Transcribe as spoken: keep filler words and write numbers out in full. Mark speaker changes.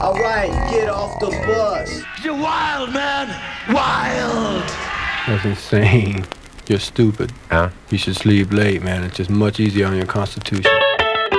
Speaker 1: Alright, get off the bus.
Speaker 2: You're wild, man! Wild!
Speaker 3: That's insane. You're stupid.
Speaker 4: Huh?
Speaker 3: You should sleep late, man. It's just much easier on your constitution.